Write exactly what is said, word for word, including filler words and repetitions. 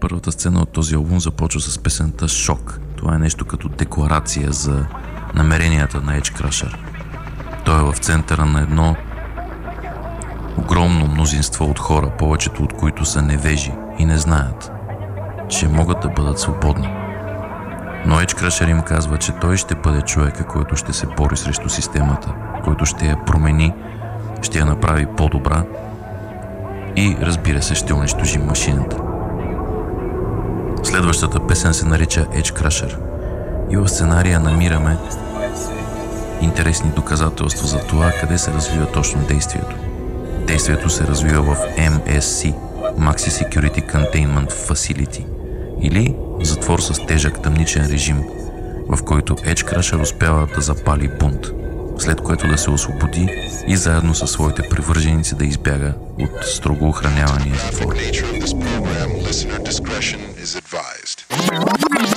Първата сцена от този албум започва с песента "Шок". Това е нещо като декларация за намеренията на Edge Crusher. Той е в центъра на едно огромно мнозинство от хора, повечето от които са невежи и не знаят, че могат да бъдат свободни. Но Edge Crusher им казва, че той ще бъде човека, който ще се бори срещу системата, който ще я промени, ще я направи по-добра и, разбира се, ще унищожи машината. Следващата песен се нарича Edge Crusher и в сценария намираме интересни доказателства за това къде се развива точно действието. Действието се развива в Ем Ес Си – Maxi Security Containment Facility, или затвор с тежък тъмничен режим, в който Edge Crusher успява да запали бунт, след което да се освободи и заедно със своите привърженици да избяга от строго охранявания затвор.